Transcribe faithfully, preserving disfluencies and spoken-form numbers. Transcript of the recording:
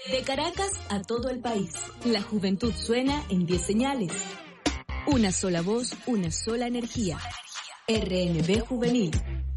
De Caracas a todo el país, la juventud suena en diez señales. Una sola voz, una sola energía. R N B Juvenil.